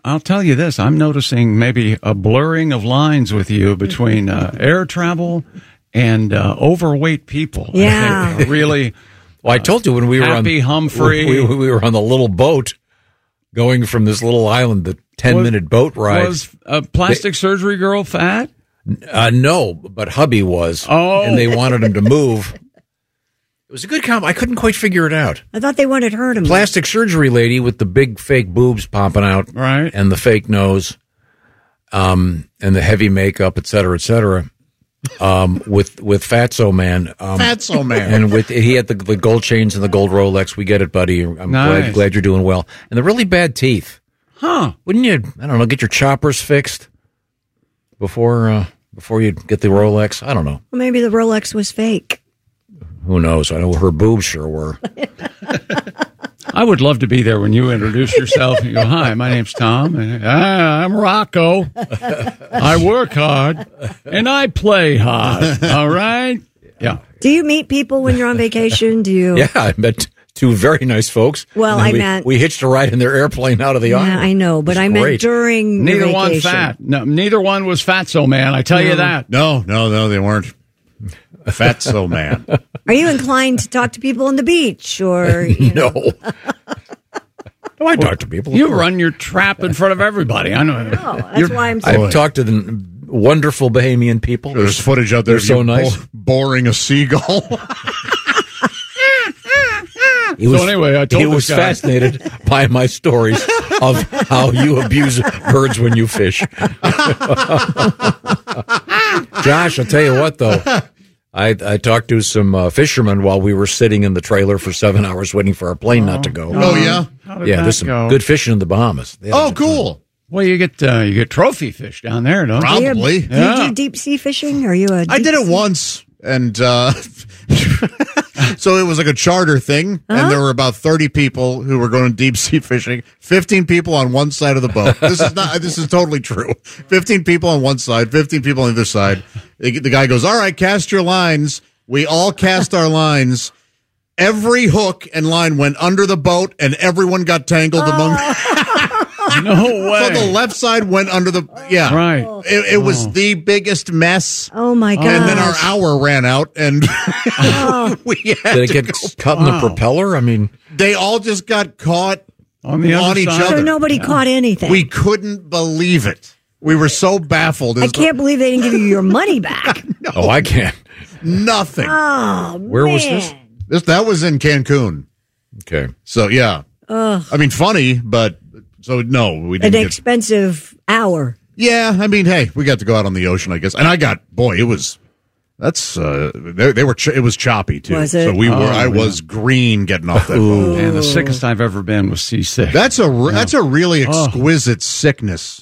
I'll tell you this. I'm noticing maybe a blurring of lines with you between air travel and overweight people. Yeah. Really. Well, I told you when we were Happy Humphrey. we were on the little boat going from this little island, the 10-minute boat ride. Was a plastic surgery girl fat? No, but hubby was. Oh. And they wanted him to move. It was a good comment. I couldn't quite figure it out. I thought they wanted her to move. Plastic surgery lady with the big fake boobs popping out. Right. And the fake nose. And the heavy makeup, et cetera, with Fatso Man. Fatso Man. And he had the gold chains and the gold Rolex. We get it, buddy. I'm Nice. glad you're doing well. And the really bad teeth. Huh. Wouldn't you, I don't know, get your choppers fixed before you get the Rolex? I don't know. Well, maybe the Rolex was fake. Who knows? I know her boobs sure were. I would love to be there when you introduce yourself and you go, hi, my name's Tom. And, I'm Rocco. I work hard and I play hard. All right? Yeah. Do you meet people when you're on vacation? Do you? Yeah, I met two very nice folks. Well, And then I meant... we hitched a ride in their airplane out of the island. Yeah, I know, but I meant great. during the Neither one vacation. fat. No, neither one was Fatso Man. I tell you that. No, they weren't. Fatso Man. Are you inclined to talk to people on the beach or No. No, I talk to people. You run your trap in front of everybody. I know. Oh, that's why I'm I've talked to the wonderful Bahamian people. There's footage out there. They're so nice. Boring a seagull. He was, anyway, I told he this was guy. fascinated by my stories of how you abuse birds when you fish. Josh, I'll tell you what, though. I talked to some fishermen while we were sitting in the trailer for 7 hours waiting for our plane not to go. Oh, yeah? How did Yeah, that there's some go? good fishing in the Bahamas. They had a Oh, good time. cool. Well, you get trophy fish down there, don't you? Probably. Do you do deep sea fishing? Are you a I did it once, and so it was like a charter thing, and there were about 30 people who were going deep sea fishing. 15 people on one side of the boat. This is totally true. 15 people on one side, 15 people on the other side. The guy goes, "All right, cast your lines." We all cast our lines. Every hook and line went under the boat, and everyone got tangled among. No way. So the left side went under the Right. It was the biggest mess. Oh my god! And then our hour ran out, and we had Did it to get go. caught in the propeller? I mean, They all just got caught On the other each side. other. so nobody caught anything. We couldn't believe it. We were so baffled. I can't believe they didn't give you your money back. oh, I can't. Nothing. Oh, Where was this? That was in Cancun. Okay. So yeah, I mean, funny, but so no, we An didn't. expensive hour. Yeah, I mean, hey, we got to go out on the ocean, I guess. And I got, boy, it was. They were. It was choppy too. Was it? So we were. I was green getting off that boat. And the sickest I've ever been was seasick. That's a really exquisite sickness.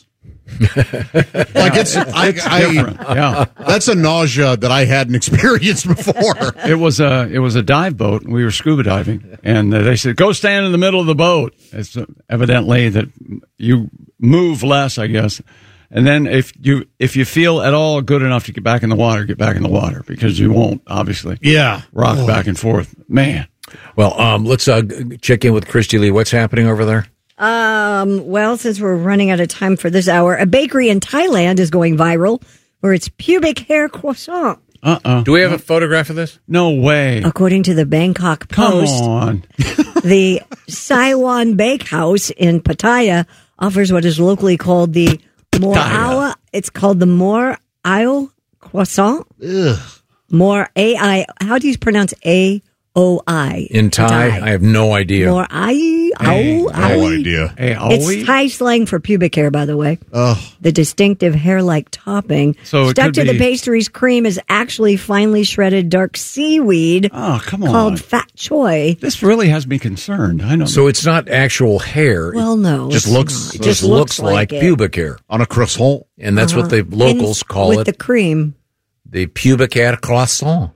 Like it's different. Yeah. That's a nausea that I hadn't experienced before. It was a dive boat. And we were scuba diving, and they said, "Go stand in the middle of the boat." It's evidently that you move less, I guess. And then if you feel at all good enough to get back in the water, because you won't obviously. Yeah, Rock back and forth, man. Well, let's check in with Christy Lee. What's happening over there? Well, since we're running out of time for this hour, a bakery in Thailand is going viral for its pubic hair croissant. Do we have a photograph of this? No way. According to the Bangkok Come Post, on. the Saiwan Bakehouse in Pattaya offers what is locally called the Morawa. It's called the Morawa croissant. More AI. How do you pronounce AOI? In Thai? I have no idea. More I. no idea. Hey, It's Thai slang for pubic hair, by the way. Oh, The distinctive hair-like topping So it stuck could to the be- pastry's cream is actually finely shredded dark seaweed Oh, come on. called fat choy. This really has me concerned. I know. So it's not actual hair. Well, no, Just it's looks- not. It just looks like it. pubic hair. on a croissant. And that's what the locals call with it, the cream. the pubic hair croissant.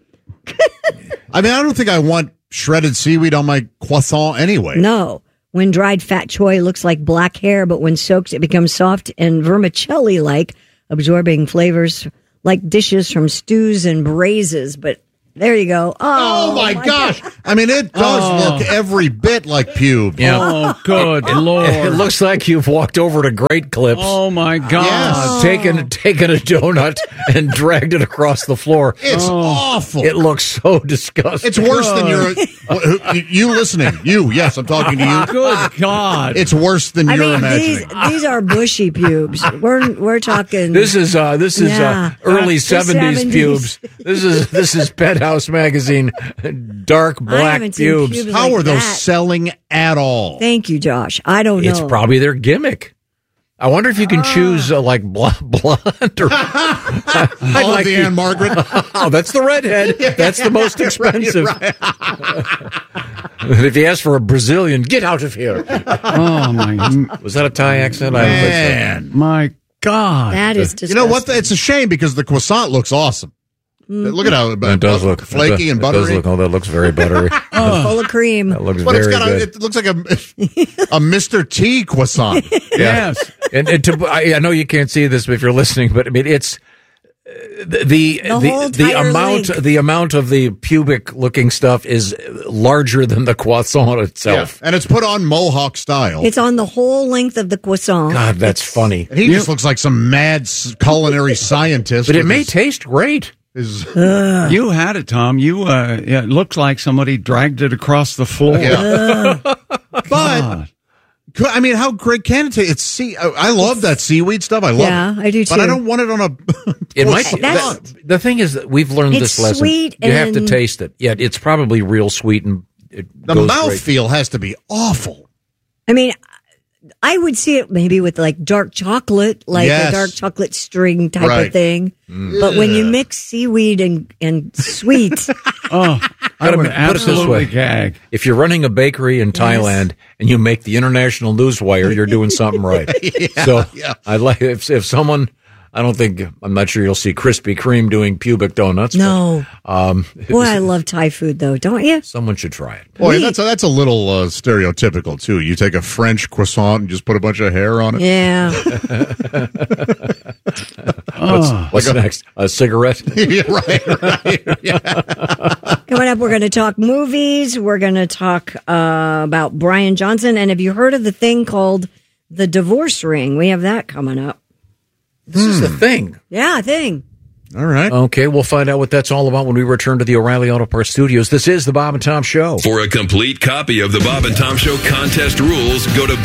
I mean, I don't think I want shredded seaweed on my croissant anyway. No, when dried, fat choy looks like black hair, but when soaked, it becomes soft and vermicelli-like, absorbing flavors like dishes from stews and braises. But There you go. Oh my gosh. I mean, it does look every bit like pubes. Yeah. Oh, good Lord. It looks like you've walked over to Great Clips, Oh, my God. Yes. taken a donut and dragged it across the floor. It's awful. It looks so disgusting. It's worse than you listening. You, yes, I'm talking to you. Good God. It's worse than I you're mean, imagining. these are bushy pubes. We're talking. This is Yeah. early The 70s 70s. pubes. This is Penthouse magazine, dark I black haven't seen pubes. pubes How like are those that. selling at all? Thank you, Josh. I don't know. It's probably their gimmick. I wonder if you can choose like blonde or I love the Anne Margaret. oh, that's the redhead. That's the most expensive. If you ask for a Brazilian, get out of here. Oh, my Was that a Thai accent? I don't think so. Man. my God. That is You disgusting. know what? It's a shame because the croissant looks awesome. Look at how It does look flaky and It does buttery. look, oh, that looks very buttery. Full of cream. That looks But very good. it looks like a Mr. T croissant. Yes. And I know you can't see this if you're listening, but I mean it's the whole amount entire the amount of the pubic looking stuff is larger than the croissant itself. And it's put on mohawk style. It's on the whole length of the croissant. God, that's funny. And he just looks like some mad culinary scientist. But it with may his- taste great. his- You had it, Tom. It looks like somebody dragged it across the floor. Yeah. But God. I mean, how great can it taste? I love that seaweed stuff. I love Yeah, it. I do But too. I don't want it on a. It might. That's- The thing is that we've learned It's this lesson. sweet You have to and- taste it. Yeah, it's probably real sweet and it The goes great. mouthfeel has to be awful. I mean, I would see it maybe with like dark chocolate, like Yes. a dark chocolate string type Right. of thing. But when you mix seaweed and sweet, Oh, I Gotta would put it this absolutely way. gag. If you're running a bakery in Thailand and you make the international newswire, you're doing something right. So yeah. I'd like if someone. I'm not sure you'll see Krispy Kreme doing pubic donuts. no. But, Boy, I love Thai food though, don't you? someone should try it. Boy, that's a little stereotypical too. You take a French croissant and just put a bunch of hair on it. Yeah. What's next? A cigarette? Yeah, right. Coming up, we're going to talk movies. We're going to talk about Brian Johnson. And have you heard of the thing called the divorce ring? We have that coming up. This is the thing. Yeah, thing. All right. Okay, we'll find out what that's all about when we return to the O'Reilly Auto Parts Studios. This is the Bob and Tom Show. For a complete copy of the Bob and Tom Show contest rules, go to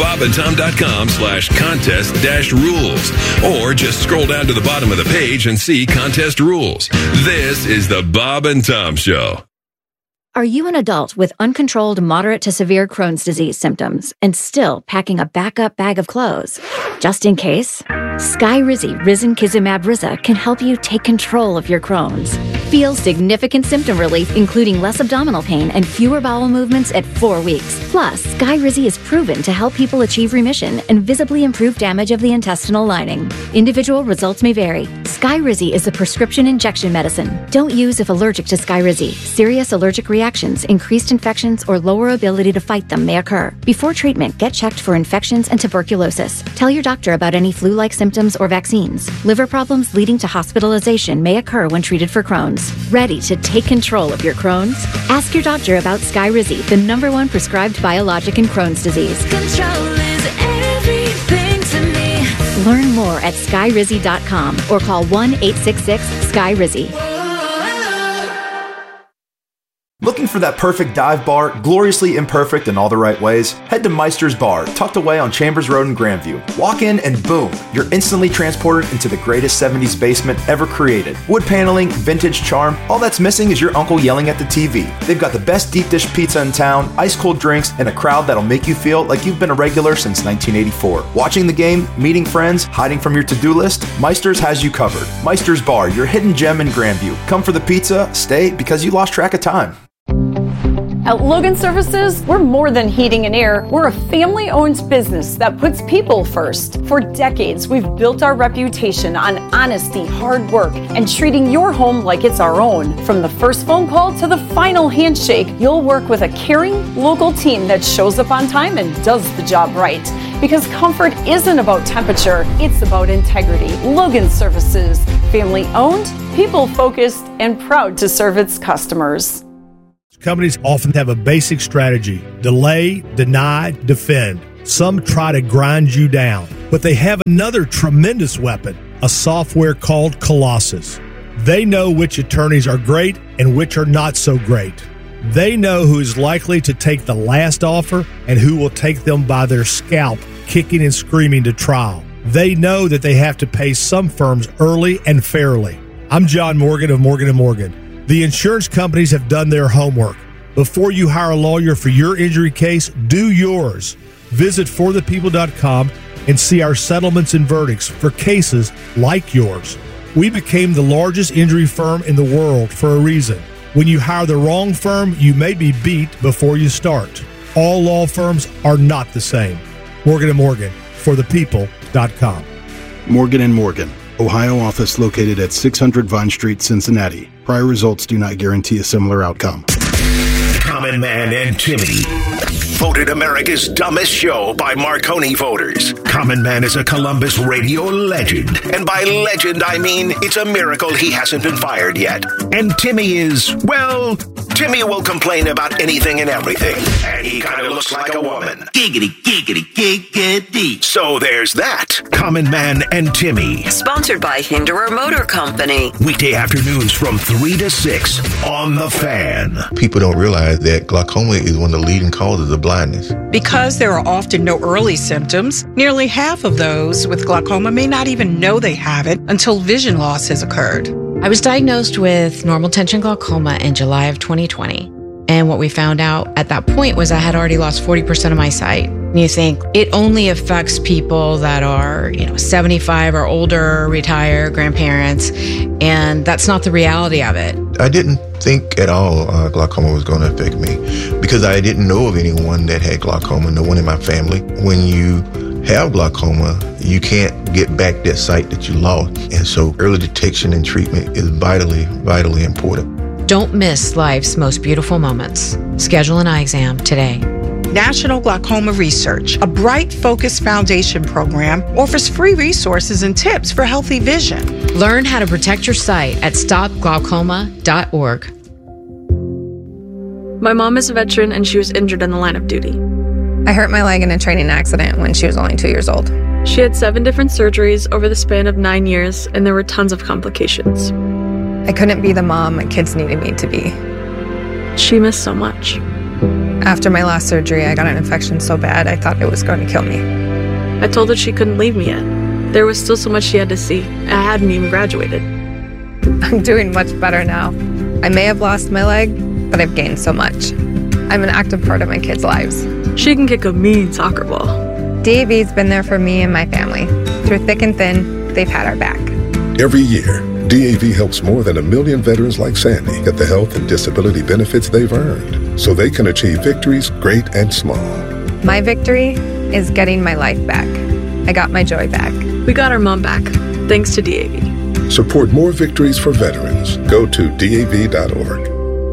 bobandtom.com/contest-rules. Or just scroll down to the bottom of the page and see contest rules. This is the Bob and Tom Show. Are you an adult with uncontrolled moderate to severe Crohn's disease symptoms and still packing a backup bag of clothes? Just in case, Skyrizi Risankizumab Riza can help you take control of your Crohn's. Feel significant symptom relief, including less abdominal pain and fewer bowel movements at 4 weeks. Plus, Skyrizi is proven to help people achieve remission and visibly improve damage of the intestinal lining. Individual results may vary. Skyrizi is a prescription injection medicine. Don't use if allergic to Skyrizi. Serious allergic reactions, increased infections, or lower ability to fight them may occur. Before treatment, get checked for infections and tuberculosis. Tell your doctor about any flu-like symptoms or vaccines. Liver problems leading to hospitalization may occur when treated for Crohn's. Ready to take control of your Crohn's? Ask your doctor about Skyrizi, the #1 prescribed biologic in Crohn's disease. Control is everything to me. Learn more at skyrizi.com or call 1-866-SKYRIZI. Looking for that perfect dive bar, gloriously imperfect in all the right ways? Head to Meister's Bar, tucked away on Chambers Road in Grandview. Walk in and boom, you're instantly transported into the greatest 70s basement ever created. Wood paneling, vintage charm, all that's missing is your uncle yelling at the TV. They've got the best deep dish pizza in town, ice cold drinks, and a crowd that'll make you feel like you've been a regular since 1984. Watching the game, meeting friends, hiding from your to-do list, Meister's has you covered. Meister's Bar, your hidden gem in Grandview. Come for the pizza, stay because you lost track of time. At Logan Services, we're more than heating and air. We're a family-owned business that puts people first. For decades, we've built our reputation on honesty, hard work, and treating your home like it's our own. From the first phone call to the final handshake, you'll work with a caring, local team that shows up on time and does the job right. Because comfort isn't about temperature, it's about integrity. Logan Services, family owned, people focused, and proud to serve its customers. Companies often have a basic strategy: delay, deny, defend. Some try to grind you down, but they have another tremendous weapon, a software called Colossus. They know which attorneys are great and which are not so great. They know who is likely to take the last offer and who will take them by their scalp, kicking and screaming to trial. They know that they have to pay some firms early and fairly. I'm John Morgan of Morgan & Morgan. The insurance companies have done their homework. Before you hire a lawyer for your injury case, do yours. Visit forthepeople.com and see our settlements and verdicts for cases like yours. We became the largest injury firm in the world for a reason. When you hire the wrong firm, you may be beat before you start. All law firms are not the same. Morgan & Morgan, forthepeople.com. Morgan & Morgan, Ohio office located at 600 Vine Street, Cincinnati. Prior results do not guarantee a similar outcome. Common Man and Timmy. Voted America's dumbest show by Marconi voters. Common Man is a Columbus radio legend. And by legend, I mean it's a miracle he hasn't been fired yet. And Timmy is, well, Timmy will complain about anything and everything. And he kind of looks like a woman. Giggity, giggity, giggity. So there's that. Common Man and Timmy. Sponsored by Hinderer Motor Company. Weekday afternoons from 3 to 6 on The Fan. People don't realize that glaucoma is one of the leading causes of blindness. Because there are often no early symptoms, nearly half of those with glaucoma may not even know they have it until vision loss has occurred. I was diagnosed with normal tension glaucoma in July of 2020. And what we found out at that point was I had already lost 40% of my sight. And you think it only affects people that are, 75 or older, retired, grandparents, and that's not the reality of it. I didn't think at all glaucoma was going to affect me because I didn't know of anyone that had glaucoma, no one in my family. When you have glaucoma, you can't get back that sight that you lost. And so early detection and treatment is vitally, vitally important. Don't miss life's most beautiful moments. Schedule an eye exam today. National Glaucoma Research, a Bright Focus Foundation program, offers free resources and tips for healthy vision. Learn how to protect your sight at stopglaucoma.org. My mom is a veteran and she was injured in the line of duty. I hurt my leg in a training accident when she was only 2 years old. She had 7 different surgeries over the span of 9 years, and there were tons of complications. I couldn't be the mom my kids needed me to be. She missed so much. After my last surgery, I got an infection so bad I thought it was going to kill me. I told her she couldn't leave me yet. There was still so much she had to see. I hadn't even graduated. I'm doing much better now. I may have lost my leg, but I've gained so much. I'm an active part of my kids' lives. She can kick a mean soccer ball. DAV's been there for me and my family. Through thick and thin, they've had our back. Every year, DAV helps more than 1 million veterans like Sandy get the health and disability benefits they've earned so they can achieve victories great and small. My victory is getting my life back. I got my joy back. We got our mom back, thanks to DAV. Support more victories for veterans. Go to DAV.org.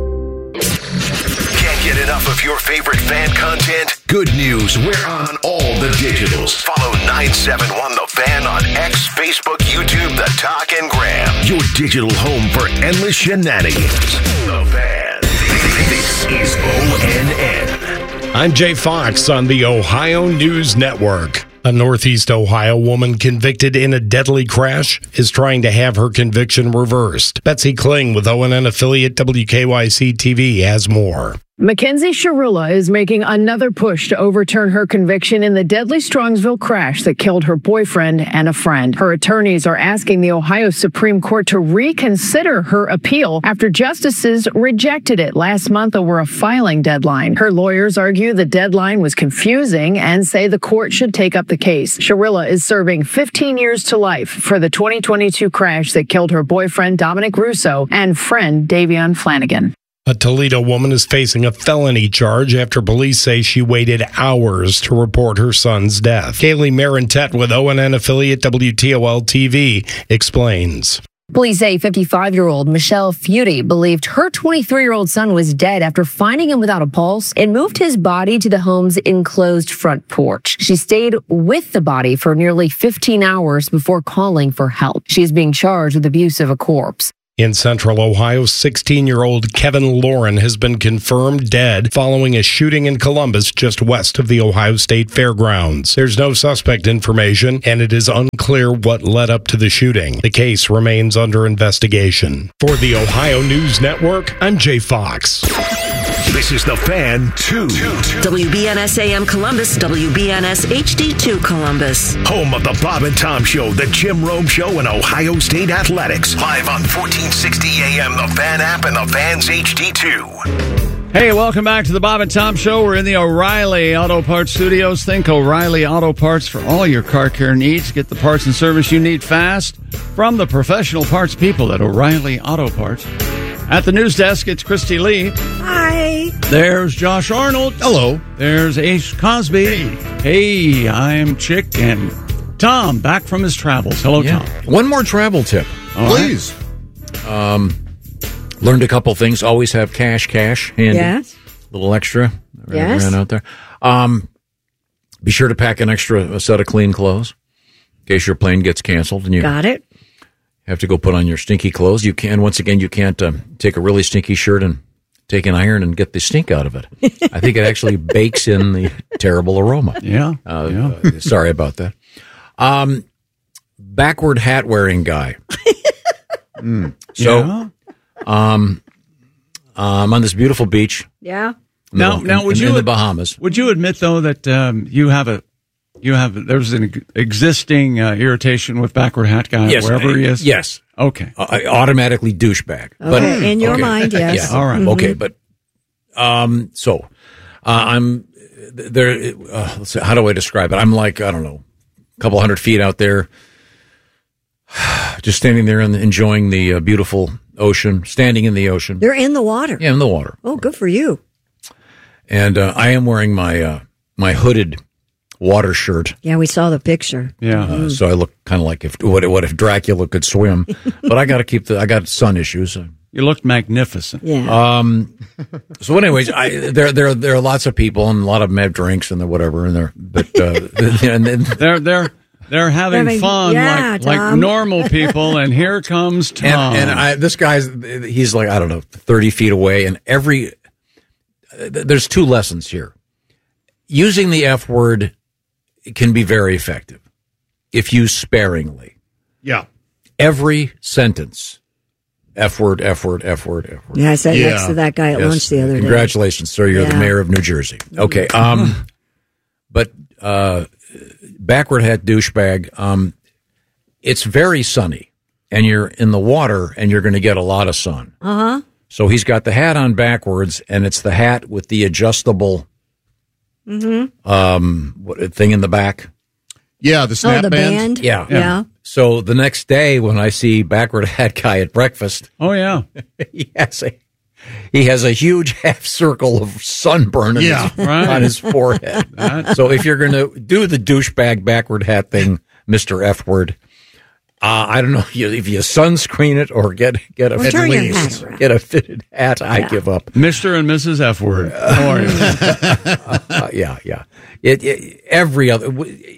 Can't get enough of your favorite fan content? Good news, we're on all the digitals. Follow 971 The Fan on X, Facebook, YouTube, The Talk, and Gram. Your digital home for endless shenanigans. The Fan. This is ONN. I'm Jay Fox on the Ohio News Network. A Northeast Ohio woman convicted in a deadly crash is trying to have her conviction reversed. Betsy Kling with ONN affiliate WKYC-TV has more. Mackenzie Sharilla is making another push to overturn her conviction in the deadly Strongsville crash that killed her boyfriend and a friend. Her attorneys are asking the Ohio Supreme Court to reconsider her appeal after justices rejected it last month over a filing deadline. Her lawyers argue the deadline was confusing and say the court should take up the case. Sharilla is serving 15 years to life for the 2022 crash that killed her boyfriend Dominic Russo and friend Davion Flanagan. A Toledo woman is facing a felony charge after police say she waited hours to report her son's death. Kaylee Marintet with ONN affiliate WTOL-TV explains. Police say 55-year-old Michelle Feudy believed her 23-year-old son was dead after finding him without a pulse and moved his body to the home's enclosed front porch. She stayed with the body for nearly 15 hours before calling for help. She is being charged with abuse of a corpse. In Central Ohio, 16-year-old Kevin Lauren has been confirmed dead following a shooting in Columbus just west of the Ohio State Fairgrounds. There's no suspect information, and it is unclear what led up to the shooting. The case remains under investigation. For the Ohio News Network, I'm Jay Fox. This is The Fan 2. WBNS AM Columbus, WBNS HD2 Columbus. Home of the Bob and Tom Show, the Jim Rome Show, and Ohio State Athletics. Live on 1460 AM, the Fan app, and the Fan's HD2. Hey, welcome back to the Bob and Tom Show. We're in the O'Reilly Auto Parts Studios. Think O'Reilly Auto Parts for all your car care needs. Get the parts and service you need fast from the professional parts people at O'Reilly Auto Parts. At the news desk, it's Christy Lee. Hi. There's Josh Arnold. Hello. There's Ace Cosby. Hey, I'm Chick. And Tom, back from his travels. Hello, Tom. One more travel tip. Please. Learned a couple things. Always have cash handy. Yes. A little extra. Yes. Ran out there. Be sure to pack an extra set of clean clothes in case your plane gets canceled and you Got it. have to go put on your stinky clothes. You can't take a really stinky shirt and take an iron and get the stink out of it. I think it actually bakes in the terrible aroma. Yeah. Sorry about that. Backward hat wearing guy. So, I'm on this beautiful beach. Yeah. Now, would you in the Bahamas? Would you admit though that there's an existing irritation with backward hat guy wherever he is? Yes. Okay. I automatically douchebag. Okay. In your mind, yes. Yeah. All right. Okay, but so I'm there. Let's see, how do I describe it? I'm like, I don't know, a couple 100 feet out there, just standing there and enjoying the beautiful ocean. Standing in the ocean. They're in the water. Yeah, in the water. Oh, good for you. And I am wearing my my hooded water shirt. Yeah, we saw the picture. Yeah. So I look kind of like what if Dracula could swim? But I got to I got sun issues. You looked magnificent. Yeah. So, anyways, there are lots of people and a lot of them have drinks and whatever, and they're having fun like normal people, and here comes Tom. And this guy's he's like, I don't know, 30 feet away, and there's two lessons here. Using the F word can be very effective if used sparingly. Yeah. Every sentence. F word, F word, F word, F word. Yeah, I sat next to that guy at lunch the other day. Congratulations, sir. You're the mayor of New Jersey. Okay. But backward hat douchebag, it's very sunny, and you're in the water, and you're going to get a lot of sun. Uh-huh. So he's got the hat on backwards, and it's the hat with the adjustable thing in the back. Yeah, the snap band. Yeah. So the next day when I see backward hat guy at breakfast, oh yeah, he has a huge half circle of sunburn on his forehead. So if you're going to do the douchebag backward hat thing, Mr. F word, I don't know if you sunscreen it or get a fitted hat. I give up. Mr. and Mrs. F word. How are you? Yeah. Every other.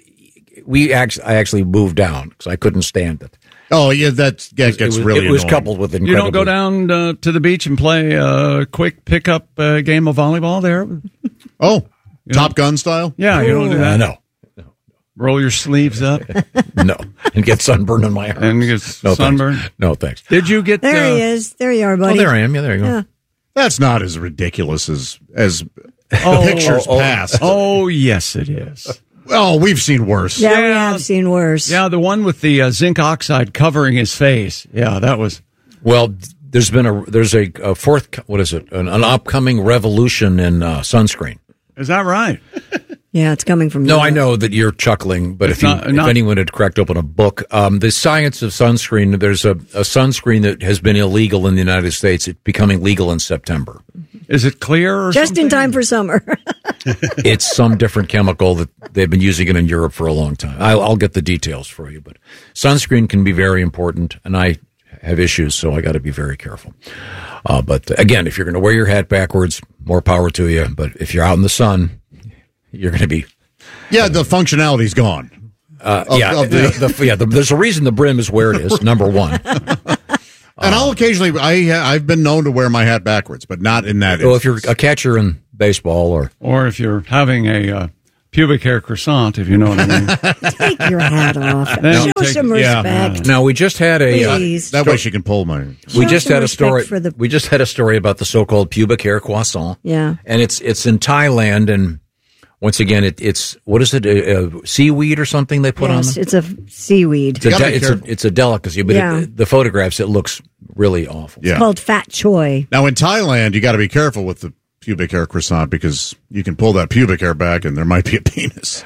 I actually moved down because I couldn't stand it. Oh yeah, that gets really. It was annoying. coupled with incredible. You don't go down to the beach and play a quick pickup game of volleyball there? Oh, Top Gun style? Yeah, you don't do that. No. Roll your sleeves up. No, and get sunburn on my arm. And get sunburn. Thanks. No thanks. Did you get there? He is. There you are, buddy. Oh, there I am. Yeah, there you go. Yeah. That's not as ridiculous as pictures past. Oh, yes, it is. Well, we've seen worse. Yeah, we have seen worse. Yeah, the one with the zinc oxide covering his face. Yeah, that was. Well, there's a fourth. What is it? An upcoming revolution in sunscreen. Is that right? Yeah, it's coming from. No, I know that you're chuckling, but if anyone had cracked open a book, the science of sunscreen. There's a sunscreen that has been illegal in the United States. It's becoming legal in September. Is it clear? Just something? in time for summer. It's some different chemical that they've been using it in Europe for a long time. I'll get the details for you, but sunscreen can be very important, and I have issues, so I got to be very careful. But again, if you're going to wear your hat backwards, more power to you. But if you're out in the sun, you're going to be... Yeah, the functionality's gone. There's a reason the brim is where it is, number one. And I'll occasionally, I've been known to wear my hat backwards, but not in that Well, if you're a catcher in baseball or if you're having a pubic hair croissant, if you know what I mean. Take your hat off. Show some respect. Now, we just had that way she can pull my... We just had a story about the so-called pubic hair croissant. Yeah. And it's in Thailand, and once again, it's what is it? Seaweed or something they put on them? Yes, it's a seaweed. It's a delicacy, but the photographs, it looks really awful. It's called fat choy. Now, in Thailand, you got to be careful with the pubic hair croissant because you can pull that pubic hair back and there might be a penis.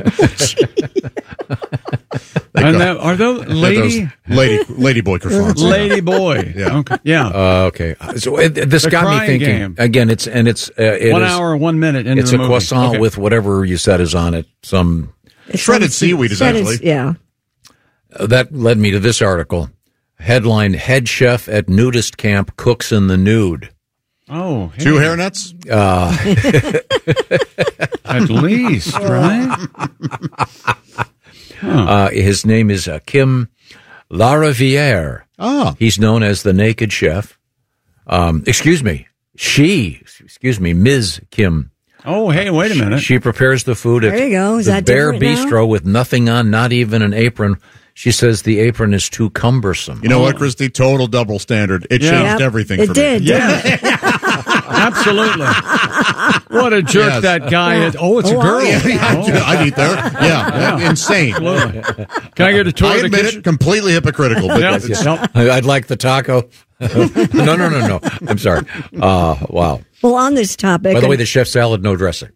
Are those lady boy croissants? Lady boy. Yeah. Okay. Yeah. Okay. So this The got me crying thinking game. again. It 1 hour, 1 minute. Into It's the a movie. croissant Okay. with whatever you said is on it. Some shredded seaweed is actually. Yeah. That led me to this article. Headline: Head chef at nudist camp cooks in the nude. Oh, hey. 2 hairnets? At least, right? His name is Kim Lariviere. Oh. He's known as the Naked Chef. Excuse me, Ms. Kim. Oh, hey, wait a minute. She prepares the food at There you go. Is the that Bear different now? Bistro with nothing on, not even an apron. She says the apron is too cumbersome. You know what, Christy? Total double standard. It changed everything for me. It did. Yeah. Absolutely. What a jerk that guy is. Oh, it's a girl. I'd eat there. Yeah. Insane. Absolutely. Can I get a tour I of the admit kitchen? it, completely hypocritical. But I'd like the taco. No. I'm sorry. Wow. Well, on this topic. By the way, the chef salad, no dressing.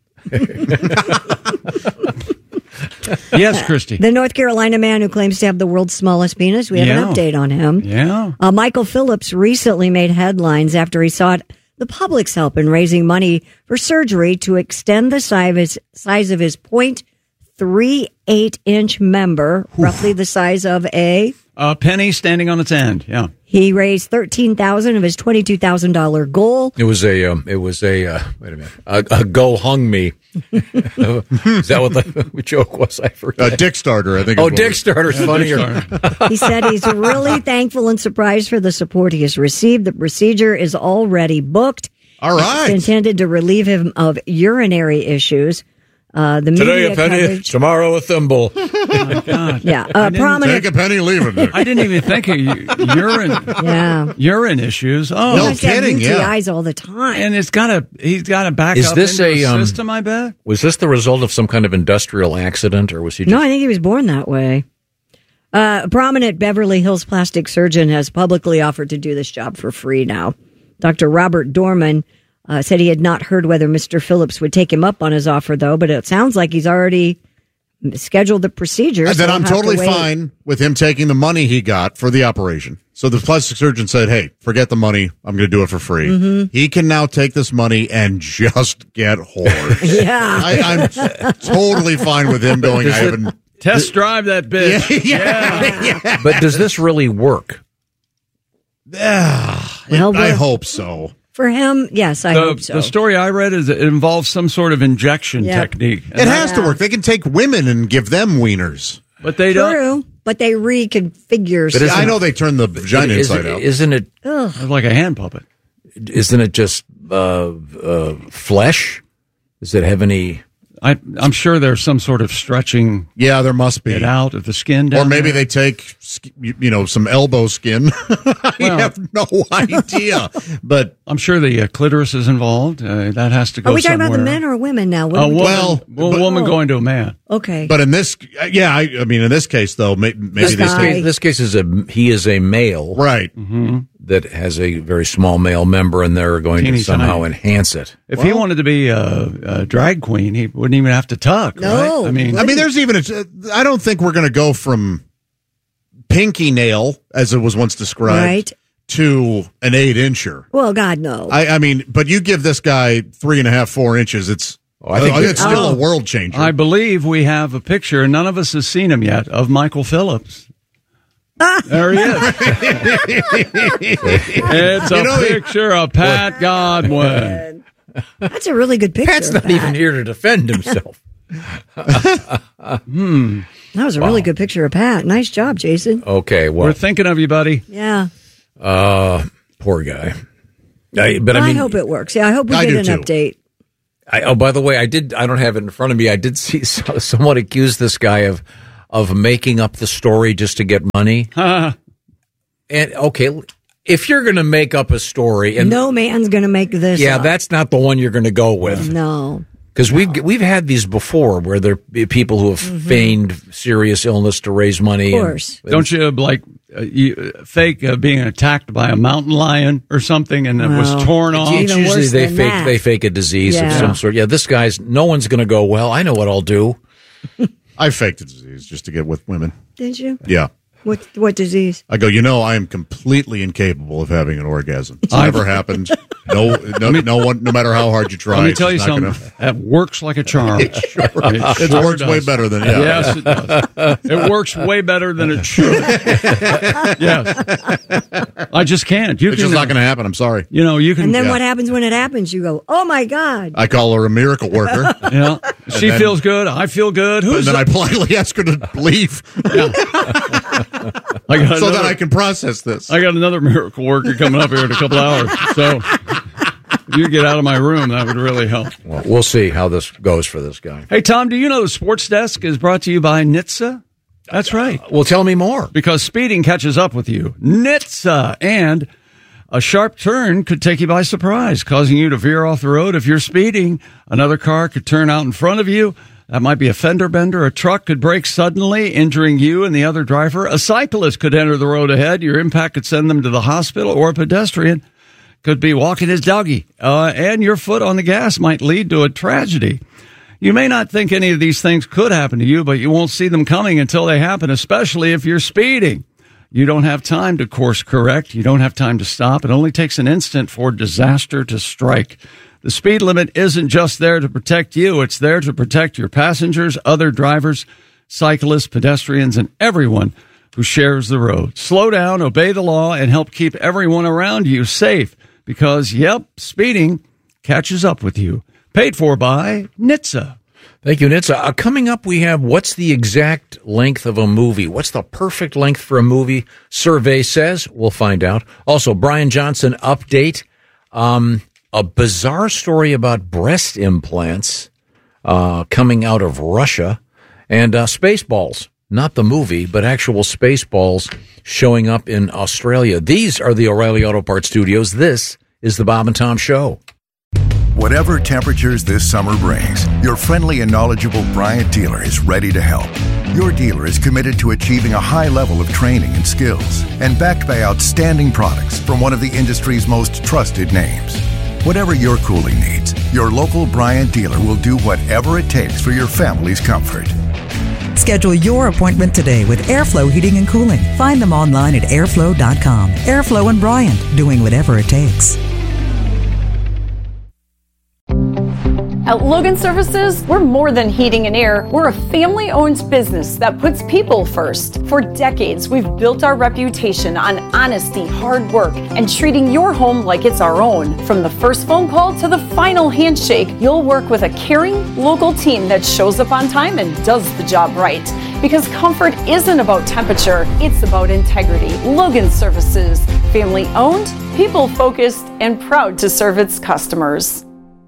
Yes, Christy. The North Carolina man who claims to have the world's smallest penis. We have an update on him. Yeah. Michael Phillips recently made headlines after he sought the public's help in raising money for surgery to extend the size of his 0.38-inch member, roughly the size of a penny standing on its end. Yeah. He raised $13,000 of his $22,000 goal. It was a wait a minute, a go hung me. Is that what the joke was? I forget. Dick starter, I think. Oh, Dick starter's funnier. He said he's really thankful and surprised for the support he has received. The procedure is already booked. All right. It's intended to relieve him of urinary issues. The Today media a penny, coverage, tomorrow a thimble. Oh, my God. yeah, Take prominent. a penny, leave it there. I didn't even think of urine. Yeah, urine issues. Oh, No He has to have kidding, yeah. UTIs all the time. and he's got to back Is up this into the a, system, I bet. Was this the result of some kind of industrial accident, or was he just... No, I think he was born that way. A prominent Beverly Hills plastic surgeon has publicly offered to do this job for free now. Dr. Robert Dorman said he had not heard whether Mr. Phillips would take him up on his offer, though, but it sounds like he's already scheduled the procedure. And so then we'll I'm have to totally wait. fine with him taking the money he got for the operation. So the plastic surgeon said, hey, forget the money. I'm going to do it for free. Mm-hmm. He can now take this money and just get whores. Yeah. I'm totally fine with him going, I haven't... Test drive that bitch. Yeah. But does this really work? I hope so. For him, yes, I hope so. The story I read is it involves some sort of injection technique. It has to work. They can take women and give them wieners. But they don't. True, but they reconfigure. But I know they turn the vagina inside out. Isn't it It's like a hand puppet. Isn't it just flesh? Does it have any... I'm sure there's some sort of stretching. Yeah, there must be. It out of the skin down Or maybe there. they take, some elbow skin. I have no idea. But I'm sure the clitoris is involved. That has to go Are we talking somewhere. about the men or women now? A What woman, are we- woman going to a man. Okay. But in this, I mean, in this case, though, maybe This case is he is a male. Right. Mm-hmm. That has a very small male member, and they're going Teeny to somehow tiny. enhance it. If he wanted to be a drag queen, he wouldn't even have to tuck. No. Right? I mean, there's even, I don't think we're going to go from pinky nail, as it was once described, Right. to an 8-incher. Well, God, no. I mean, but you give this guy 3.5, 4 inches, it's still a world changer. I believe we have a picture, and none of us has seen him yet, of Michael Phillips. There he is. It's a picture of Pat Godwin. That's a really good picture. Pat's not even here to defend himself. That was a really good picture of Pat. Nice job, Jason. Okay, well, we're thinking of you, buddy. Yeah. Poor guy. I hope it works. Yeah, I hope we get an update. By the way, I don't have it in front of me. I did see someone accuse this guy of making up the story just to get money. And okay, if you're going to make up a story, and no man's going to make this up. That's not the one you're going to go with. No. Because we've had these before where there are people who have feigned serious illness to raise money. Of course. Don't you fake being attacked by a mountain lion or something and it was torn off? It's usually they fake a disease of some sort. Yeah, this guy's, no one's going to go, well, I know what I'll do. I faked a disease just to get with women. Did you? Yeah. What disease? I go, I am completely incapable of having an orgasm. It's never happened. No one, no matter how hard you try. Let me tell you something. That works like a charm. It works way better than Yes, it does. It works way better than it should. Yes. I just can't. It's just not going to happen. I'm sorry. You can. And then what happens when it happens? You go, oh my God. I call her a miracle worker. Yeah. She feels good. I feel good. And then I politely ask her to leave. Yeah. That I can process this. I got another miracle worker coming up here in a couple hours. So if you get out of my room, that would really help. Well, we'll see how this goes for this guy. Hey, Tom, do you know the Sports Desk is brought to you by NHTSA? That's right. Well, tell me more. Because speeding catches up with you. NHTSA. And a sharp turn could take you by surprise, causing you to veer off the road. If you're speeding, another car could turn out in front of you. That might be a fender bender. A truck could brake suddenly, injuring you and the other driver. A cyclist could enter the road ahead. Your impact could send them to the hospital, or a pedestrian could be walking his doggy. And your foot on the gas might lead to a tragedy. You may not think any of these things could happen to you, but you won't see them coming until they happen, especially if you're speeding. You don't have time to course correct. You don't have time to stop. It only takes an instant for disaster to strike. The speed limit isn't just there to protect you. It's there to protect your passengers, other drivers, cyclists, pedestrians, and everyone who shares the road. Slow down, obey the law, and help keep everyone around you safe because, speeding catches up with you. Paid for by NHTSA. Thank you, NHTSA. Coming up, we have what's the exact length of a movie? What's the perfect length for a movie? Survey says. We'll find out. Also, Brian Johnson update. A bizarre story about breast implants coming out of Russia, and Spaceballs, not the movie, but actual Spaceballs showing up in Australia. These are the O'Reilly Auto Parts Studios. This is the Bob and Tom Show. Whatever temperatures this summer brings, your friendly and knowledgeable Bryant dealer is ready to help. Your dealer is committed to achieving a high level of training and skills, and backed by outstanding products from one of the industry's most trusted names. Whatever your cooling needs, your local Bryant dealer will do whatever it takes for your family's comfort. Schedule your appointment today with Airflow Heating and Cooling. Find them online at airflow.com. Airflow and Bryant, doing whatever it takes. At Logan Services, we're more than heating and air. We're a family-owned business that puts people first. For decades, we've built our reputation on honesty, hard work, and treating your home like it's our own. From the first phone call to the final handshake, you'll work with a caring, local team that shows up on time and does the job right. Because comfort isn't about temperature, it's about integrity. Logan Services, family-owned, people-focused, and proud to serve its customers.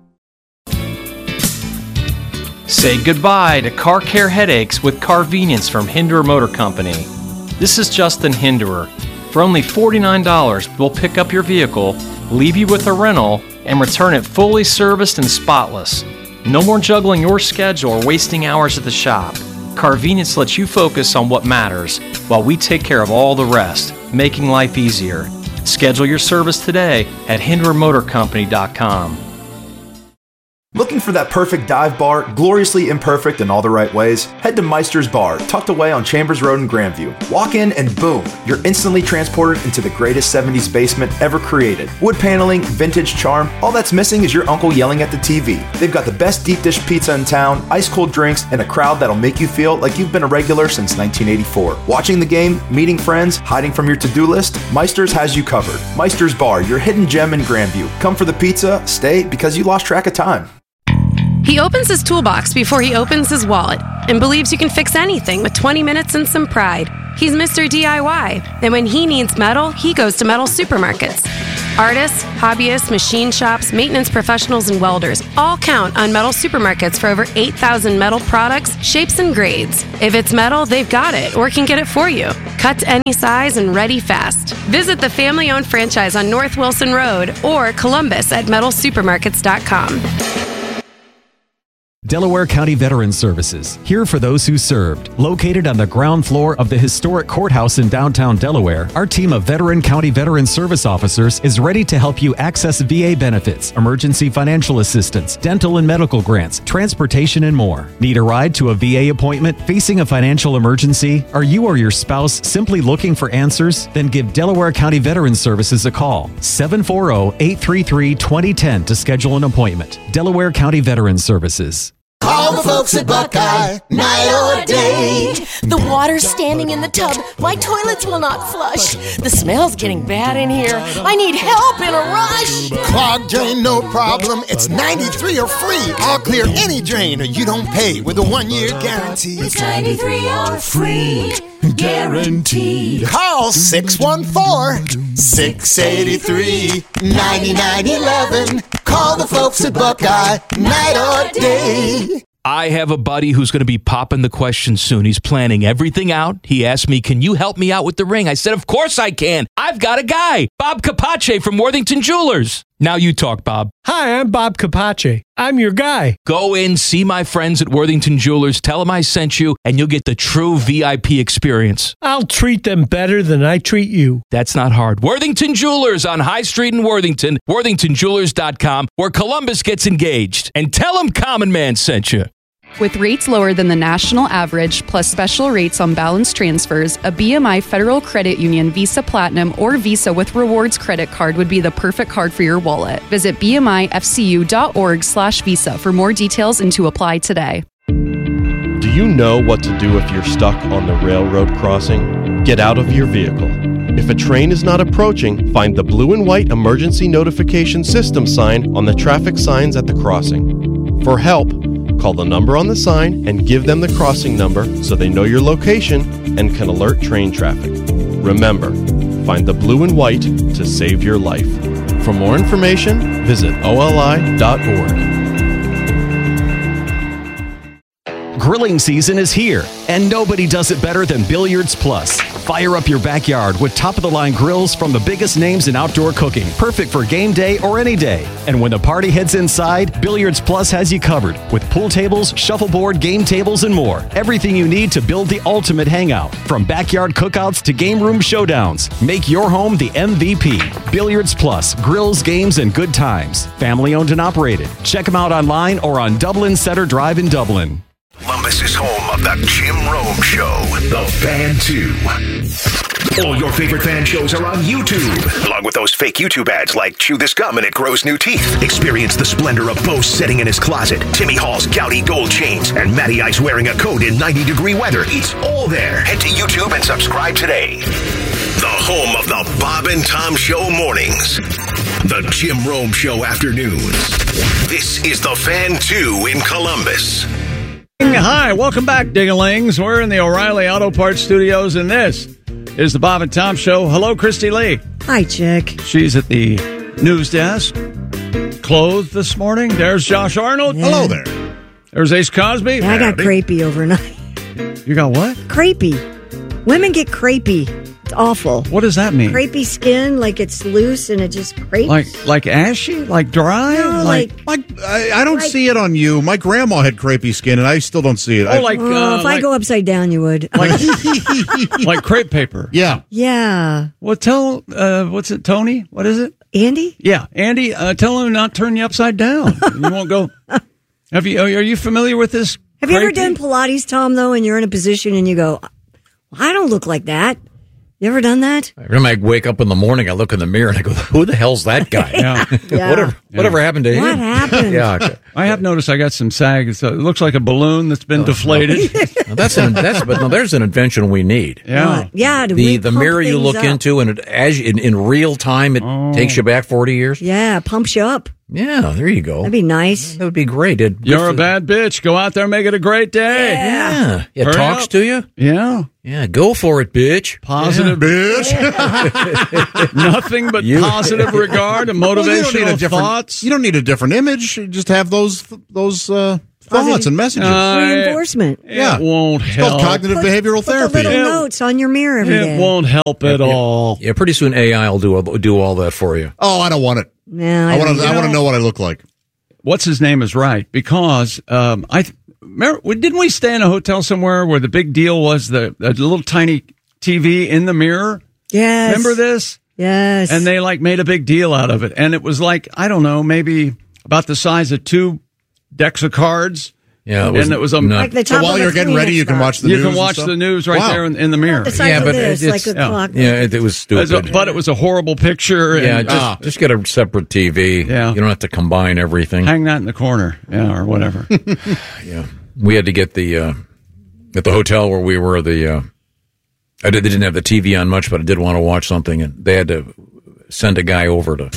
Say goodbye to car care headaches with Carvenience from Hinderer Motor Company. This is Justin Hinderer. For only $49, we'll pick up your vehicle, leave you with a rental, and return it fully serviced and spotless. No more juggling your schedule or wasting hours at the shop. Carvenience lets you focus on what matters while we take care of all the rest, making life easier. Schedule your service today at HindererMotorCompany.com. Looking for that perfect dive bar, gloriously imperfect in all the right ways? Head to Meister's Bar, tucked away on Chambers Road in Grandview. Walk in and boom, you're instantly transported into the greatest 70s basement ever created. Wood paneling, vintage charm, all that's missing is your uncle yelling at the TV. They've got the best deep dish pizza in town, ice cold drinks, and a crowd that'll make you feel like you've been a regular since 1984. Watching the game, meeting friends, hiding from your to-do list, Meister's has you covered. Meister's Bar, your hidden gem in Grandview. Come for the pizza, stay because you lost track of time. He opens his toolbox before he opens his wallet and believes you can fix anything with 20 minutes and some pride. He's Mr. DIY, and when he needs metal, he goes to metal supermarkets. Artists, hobbyists, machine shops, maintenance professionals, and welders all count on metal supermarkets for over 8,000 metal products, shapes, and grades. If it's metal, they've got it or can get it for you. Cut to any size and ready fast. Visit the family-owned franchise on North Wilson Road or Columbus at metalsupermarkets.com. Delaware County Veterans Services, here for those who served. Located on the ground floor of the historic courthouse in downtown Delaware, our team of Veteran County Veterans Service officers is ready to help you access VA benefits, emergency financial assistance, dental and medical grants, transportation, and more. Need a ride to a VA appointment? Facing a financial emergency? Are you or your spouse simply looking for answers? Then give Delaware County Veterans Services a call. 740-833-2010 to schedule an appointment. Delaware County Veterans Services. Call the folks at Buckeye, night or day. The water's standing in the tub. My toilets will not flush. The smell's getting bad in here. I need help in a rush. Clogged drain, no problem. It's 93 or free. I'll clear any drain or you don't pay with a 1-year guarantee. It's 93 or free. Guaranteed. Call 614-683-9911. Call the folks at Buckeye, night or day. I have a buddy who's going to be popping the question soon. He's planning everything out. He asked me, can you help me out with the ring? I said, of course I can. I've got a guy, Bob Capace from Worthington Jewelers. Now you talk, Bob. Hi, I'm Bob Capace. I'm your guy. Go in, see my friends at Worthington Jewelers, tell them I sent you, and you'll get the true VIP experience. I'll treat them better than I treat you. That's not hard. Worthington Jewelers on High Street in Worthington, worthingtonjewelers.com, where Columbus gets engaged. And tell them Common Man sent you. With rates lower than the national average, plus special rates on balance transfers, a BMI Federal Credit Union Visa Platinum or Visa with Rewards credit card would be the perfect card for your wallet. Visit bmifcu.org/visa for more details and to apply today. Do you know what to do if you're stuck on the railroad crossing? Get out of your vehicle. If a train is not approaching, find the blue and white emergency notification system sign on the traffic signs at the crossing. For help, call the number on the sign and give them the crossing number so they know your location and can alert train traffic. Remember, find the blue and white to save your life. For more information, visit oli.org. Grilling season is here, and nobody does it better than Billiards Plus. Fire up your backyard with top-of-the-line grills from the biggest names in outdoor cooking, perfect for game day or any day. And when the party heads inside, Billiards Plus has you covered with pool tables, shuffleboard, game tables, and more. Everything you need to build the ultimate hangout, from backyard cookouts to game room showdowns. Make your home the MVP. Billiards Plus, grills, games, and good times. Family-owned and operated. Check them out online or on Dublin Center Drive in Dublin. Columbus is home of the Jim Rome Show, The Fan 2. All your favorite fan shows are on YouTube, along with those fake YouTube ads like Chew This Gum and It Grows New Teeth. Experience the splendor of Bo sitting in his closet, Timmy Hall's gouty gold chains, and Matty Ice wearing a coat in 90-degree weather. It's all there. Head to YouTube and subscribe today. The home of the Bob and Tom Show mornings. The Jim Rome Show afternoons. This is The Fan 2 in Columbus. Hi, welcome back, Dingalings. We're in the O'Reilly Auto Parts Studios, and this is the Bob and Tom Show. Hello, Christy Lee. Hi, Chick. She's at the news desk, clothed this morning. There's Josh Arnold. Yeah. Hello there. There's Ace Cosby. Yeah, I got crepey overnight. You got what? Crepey. Women get crepey. It's awful. What does that mean? Crepey skin, like it's loose and it just crepes. Like ashy? Like dry? No, I don't see it on you. My grandma had crepey skin, and I still don't see it. If I go upside down, you would. Like crepe paper. Yeah. Yeah. Well, what's it, Tony? What is it? Andy? Yeah, Andy, tell him not to turn you upside down. You won't go. Are you familiar with this? Have you ever done Pilates, Tom, though, and you're in a position and you go, I don't look like that? You ever done that? I remember I wake up in the morning, I look in the mirror, and I go, who the hell's that guy? Whatever happened to him? What happened? Yeah. I have noticed I got some sag. So it looks like a balloon that's been deflated. But there's an invention we need. Yeah. Yeah. The mirror you look into, and in real time, it takes you back 40 years. Yeah, pumps you up. Yeah, there you go. That'd be nice. That would be great. You're a bad bitch. Go out there and make it a great day. Yeah. It talks to you. Yeah. Yeah, go for it, bitch. Positive bitch. Nothing but positive regard and motivational thoughts. You don't need a different image. You just have those thoughts and messages. Reinforcement. It won't It's help. called cognitive behavioral therapy. The little notes on your mirror every day. It won't help at all. Yeah, pretty soon AI will do all that for you. Oh, I don't want it. Yeah, I want to know what I look like. What's his name is right because didn't we stay in a hotel somewhere where the big deal was the little tiny TV in the mirror? Yes. Remember this? Yes. And they made a big deal out of it, and it was I don't know, maybe about the size of 2 decks of cards. Yeah, it was like the top so while of you're getting ready, you can watch the news. You can watch the news right there in the mirror. The size of this, like a clock. Yeah, it was stupid. But it was a horrible picture. Yeah, just get a separate TV. Yeah. You don't have to combine everything. Hang that in the corner, or whatever. Yeah, we had to get the at the hotel where we were. They didn't have the TV on much, but I did want to watch something, and they had to send a guy over to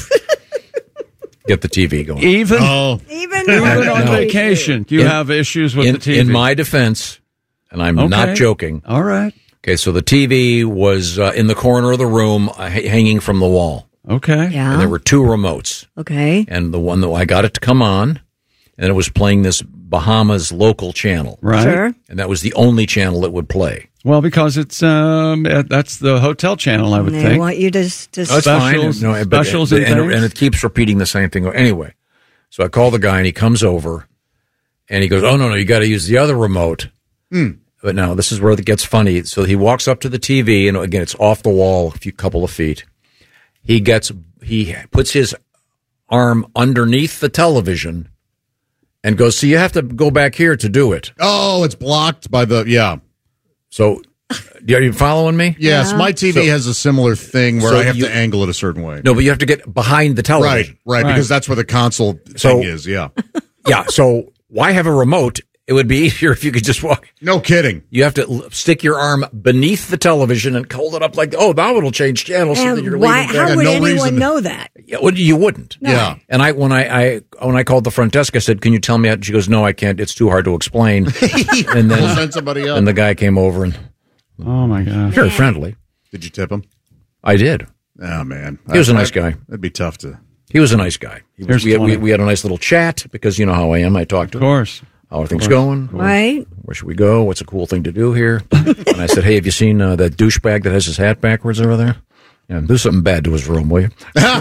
get the TV going. Even on vacation, do you have issues with the TV? In my defense, and I'm not joking. All right. Okay, so the TV was in the corner of the room, hanging from the wall. Okay. Yeah. And there were 2 remotes. Okay. And the one that I got it to come on, and it was playing this Bahamas local channel. Right. Sure. And that was the only channel it would play. Well, because it's that's the hotel channel, I would think. They want you to specials, specials and things. And it keeps repeating the same thing. Anyway, so I call the guy, and he comes over, and he goes, "Oh no, you got to use the other remote." But now this is where it gets funny. So he walks up to the TV, and again, it's off the wall a couple of feet. He puts his arm underneath the television, and goes, "So you have to go back here to do it." Oh, it's blocked by the So, are you following me? Yes, my TV has a similar thing where I have to angle it a certain way. No, but you have to get behind the television. Right, because that's where the console thing is, yeah. Yeah, so why have a remote? It would be easier if you could just walk. No kidding. You have to stick your arm beneath the television and hold it up like, now it'll change channels. So that you're leaving there. How would anyone know that? Yeah, well, you wouldn't. No. Yeah. And when I called the front desk, I said, "Can you tell me?" She goes, "No, I can't. It's too hard to explain." And then We'll send somebody up. And the guy came over and oh my gosh, very friendly. Did you tip him? I did. Oh man, He was a nice guy. It'd be tough to. He was a nice guy. We had a nice little chat because you know how I am. I talked to him. Of course. How are things going? Right. Where should we go? What's a cool thing to do here? And I said, "Hey, have you seen that douchebag that has his hat backwards over there? Yeah, do something bad to his room, will you?"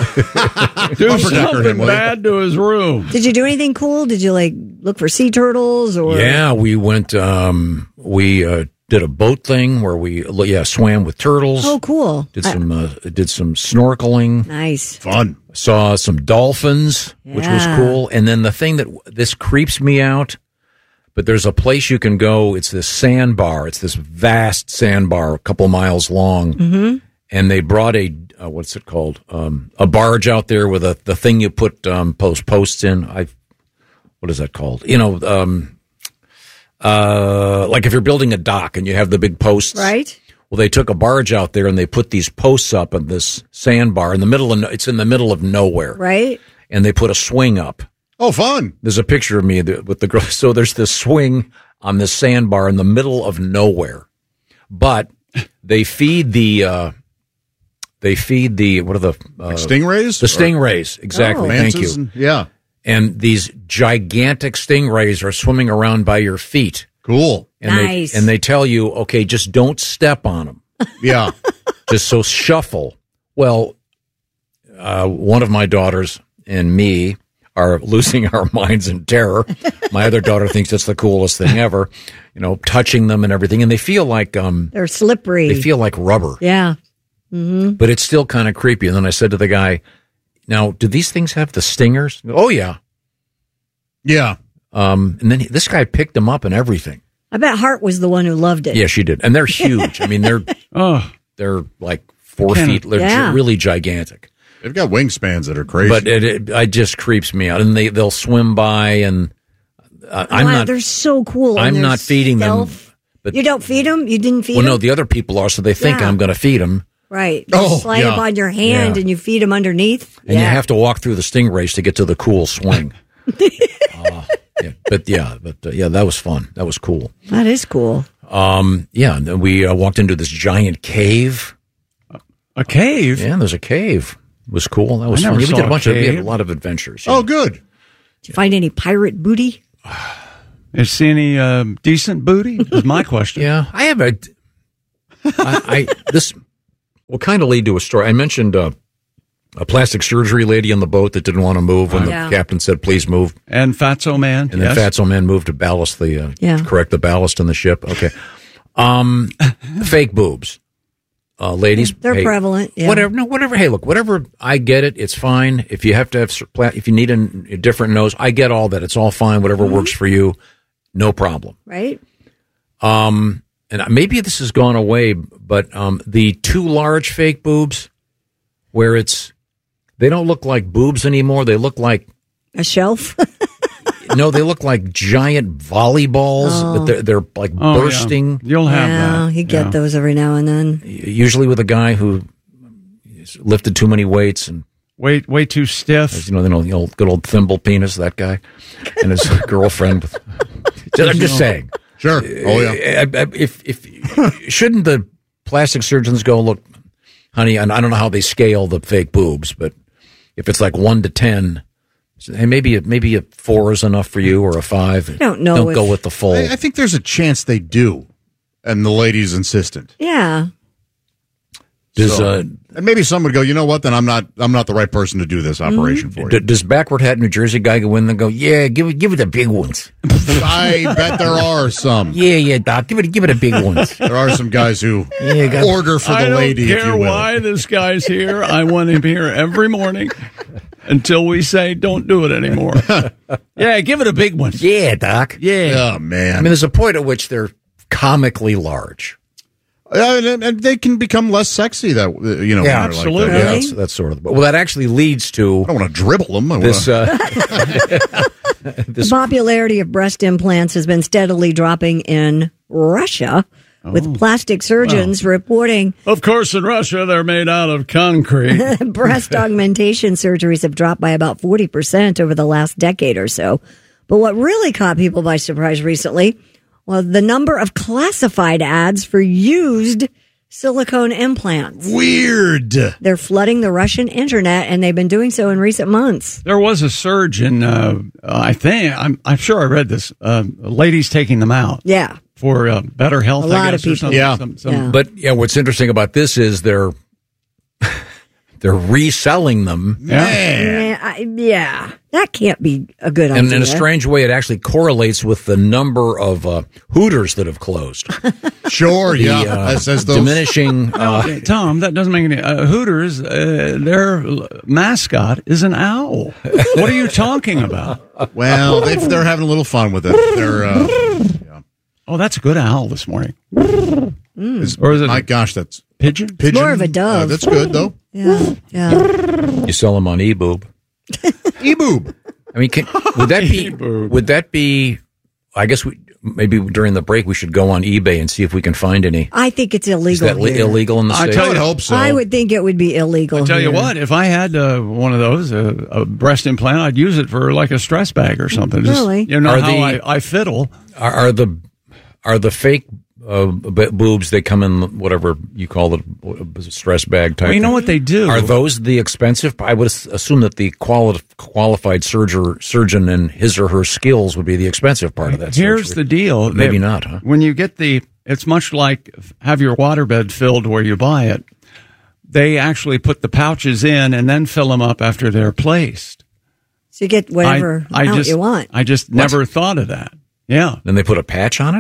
Do something bad to his room. Did you do anything cool? Did you look for sea turtles or? Yeah, we went. We did a boat thing where we swam with turtles. Oh, cool! Did some snorkeling. Nice, fun. Saw some dolphins, which was cool. And then the thing that this creeps me out. But there's a place you can go. It's this sandbar. It's this vast sandbar, a couple of miles long. Mm-hmm. And they brought what's it called? A barge out there with the thing you put posts in. What is that called? Like if you're building a dock and you have the big posts. Right. Well, they took a barge out there and they put these posts up on this sandbar it's in the middle of nowhere. Right. And they put a swing up. Oh, fun. There's a picture of me with the girl. So there's this swing on this sandbar in the middle of nowhere. But they feed the what are the stingrays? The stingrays, exactly. Thank you. And these gigantic stingrays are swimming around by your feet. Cool. And nice. They tell you, okay, just don't step on them. Yeah. Just so shuffle. Well, one of my daughters and me are losing our minds in terror. My other daughter thinks it's the coolest thing ever, touching them and everything. And they feel like they're slippery. They feel like rubber. Yeah. Mm-hmm. But it's still kind of creepy. And then I said to the guy, Now, do these things have the stingers? Oh, yeah. Yeah. And then this guy picked them up and everything. I bet Hart was the one who loved it. Yeah, she did. And they're huge. I mean, they're like 4 feet. They're really gigantic. They've got wingspans that are crazy. But it just creeps me out. And they'll swim by, and I'm not. They're so cool. I'm not feeding them. But you don't feed them? You didn't feed them? Well, no, the other people are, so they think I'm going to feed them. Right. You slide them on your hand and you feed them underneath. And you have to walk through the stingrays to get to the cool swing. But that was fun. That was cool. That is cool. And then we walked into this giant cave. A cave? Yeah, there's a cave. It was cool. That was fun. We did we had a lot of adventures. Oh, good. Did you find any pirate booty? Did you see any decent booty? Is my question. Yeah, I have this will kind of lead to a story. I mentioned a plastic surgery lady on the boat that didn't want to move when the captain said, please move. And Fatso Man. And then Fatso Man moved to ballast correct the ballast in the ship. Okay. Fake boobs. Ladies. They're prevalent. Yeah. Whatever. Hey, look, whatever. I get it. It's fine. If you have to if you need a different nose, I get all that. It's all fine. Whatever works for you. No problem. Right. And maybe this has gone away, but the too large fake boobs, where they don't look like boobs anymore. They look like a shelf. No, they look like giant volleyballs, but they're like bursting. Yeah. You'll have that. You get those every now and then. Usually with a guy who lifted too many weights and way too stiff. The old good old thimble penis, that guy, and his girlfriend. I'm just saying. Sure. Oh yeah. If shouldn't the plastic surgeons go, look, honey, and I don't know how they scale the fake boobs, but if it's like 1 to 10, hey, maybe a 4 is enough for you, or a 5. I don't know. Don't go with the full. I think there's a chance they do, and the lady's insistent. Yeah. And maybe some would go, you know what? Then I'm not the right person to do this operation for you. Does Backward Hat New Jersey guy go in and go, yeah, give it the big ones? I bet there are some. Yeah, Doc, give it the big ones. There are some guys who order for the lady. I don't care if you will. why this guy's here. I want him here every morning until we say don't do it anymore. Yeah, give it a big one. Yeah, Doc. Yeah. Oh man. I mean, there's a point at which they're comically large. And they can become less sexy. Absolutely. Like that. That's sort of. Well, that actually leads to. I don't want to dribble them. The popularity of breast implants has been steadily dropping in Russia, with plastic surgeons reporting. Of course, in Russia, they're made out of concrete. Breast augmentation surgeries have dropped by about 40% over the last decade or so. But what really caught people by surprise recently, well, the number of classified ads for used silicone implants. Weird. They're flooding the Russian internet, and they've been doing so in recent months. There was a surge in, I'm sure I read this, ladies taking them out. Yeah. For better health, a lot of people. But what's interesting about this is they're reselling them. Yeah, that can't be a good idea. And in a strange way, it actually correlates with the number of Hooters that have closed. Sure, Says those diminishing. Tom, that doesn't make any. Hooters, their mascot is an owl. What are you talking about? Well, they're having a little fun with it. They're. Oh, that's a good owl this morning. Or is it? My gosh, that's pigeon. It's more of a dove. That's good though. Yeah. You sell them on eBoob. eBoob. I mean, would that be? I guess maybe during the break we should go on eBay and see if we can find any. I think it's illegal. Is that illegal in the state? I would hope so. I would think it would be illegal. I tell you what, if I had one of those, a breast implant, I'd use it for like a stress bag or something. Really? You know how I fiddle. Are the fake boobs, they come in whatever you call it, stress bag type? Well, you know what they do? Are those the expensive? I would assume that the qualified surgeon and his or her skills would be the expensive part of that. Here's the deal. Maybe not, huh? When you get it's much like have your waterbed filled where you buy it. They actually put the pouches in and then fill them up after they're placed. So you get whatever amount you want. I just never thought of that. Yeah. Then they put a patch on it?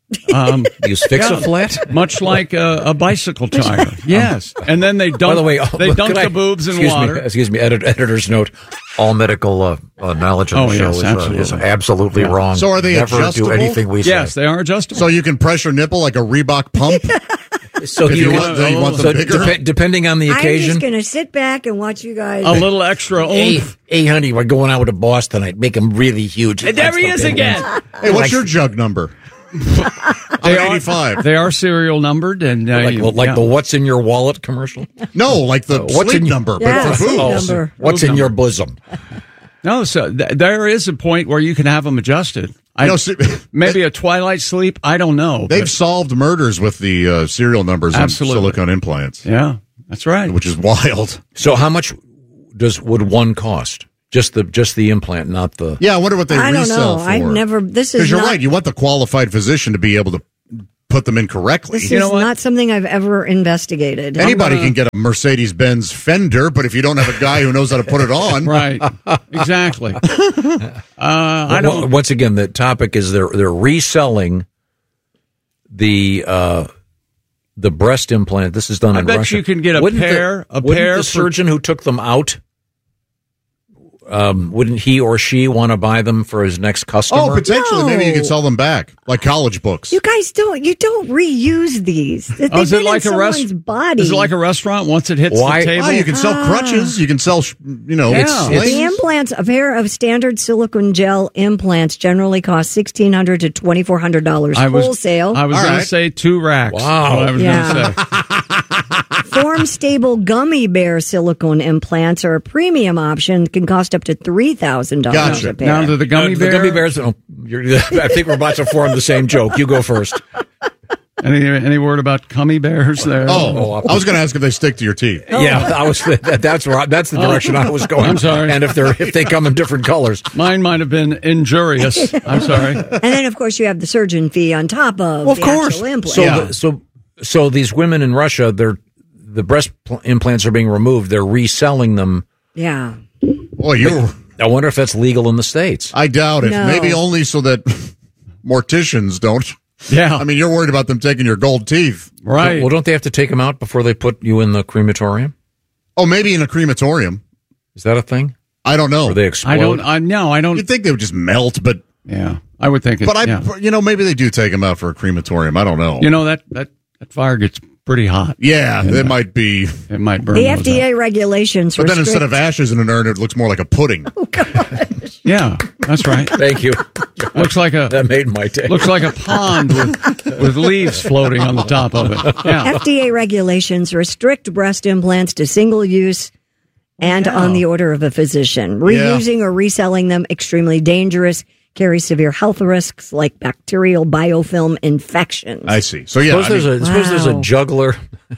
You fix a flat? Much like a bicycle tire. Yes. And then they dunk, By the way, they dunk the boobs in water. Excuse me, editor's note. All medical knowledge on the show is absolutely wrong. So are they Never adjustable? do anything we say. Yes, they are adjustable. So you can press your nipple like a Reebok pump? So if you want them bigger? Depending on the I'm occasion. just going to sit back and watch you guys. A little extra oomph. Hey, honey, we're going out with the boss tonight. Make him really huge. And there he is again. Hey, what's your jug number? They are 85. They are serial numbered, and like the "What's in your wallet" commercial. No, like the sleep number, but for boobs. What's in your bosom? No, so there is a point where you can have them adjusted. Maybe a twilight sleep. I don't know. They've solved murders with the serial numbers on silicone implants. Yeah, that's right. Which is wild. So, how much would one cost? Just the implant, not the. Yeah, I wonder what they resell for. I've never. This is because you're not, right. You want the qualified physician to be able to put them in correctly. This is not something I've ever investigated. Anybody can get a Mercedes-Benz Fender, but if you don't have a guy who knows how to put it on, right? Exactly. I don't. Once again, the topic is they're reselling the breast implant. This is done in Russia. I bet you can get a pair. Wouldn't the surgeon who took them out? Wouldn't he or she want to buy them for his next customer? Oh, potentially. Maybe you could sell them back, like college books. You guys don't reuse these. They've is it been like in a someone's body. Is it like a restaurant once it hits the table? Oh, you can sell crutches. You can sell, The implants, a pair of standard silicone gel implants generally cost $1,600 to $2,400 wholesale. I was going to say 2 racks. Wow. I was going to say. Form stable gummy bear silicone implants are a premium option. Can cost up to $3,000 a pair. Now to the gummy bear. The gummy bears. I think we're about to form the same joke. You go first. Any word about gummy bears there? Oh, I was going to ask if they stick to your teeth. Yeah, that's the direction I was going. I'm sorry. And if they come in different colors, mine might have been injurious. I'm sorry. And then, of course, you have the surgeon fee on top of of the course. actual implant. So these women in Russia, the breast implants are being removed. They're reselling them. Yeah. Boy, I wonder if that's legal in the States. I doubt it. No. Maybe only so that morticians don't. Yeah. I mean, you're worried about them taking your gold teeth. Right. Well, don't they have to take them out before they put you in the crematorium? Oh, maybe in a crematorium. Is that a thing? I don't know. Or they explode? I don't. You'd think they would just melt, but yeah, I would think. Maybe they do take them out for a crematorium. I don't know. That fire gets pretty hot. Yeah, it might be. It might burn. The those FDA out. regulations But then restrict- instead of ashes in an urn, it looks more like a pudding. Yeah, that's right. Thank you. Looks like that made my day. Looks like a pond with leaves floating on the top of it. Yeah. FDA regulations restrict breast implants to single use and on the order of a physician. Reusing or reselling them, extremely dangerous, carry severe health risks like bacterial biofilm infections. I see. So yeah, suppose there's a juggler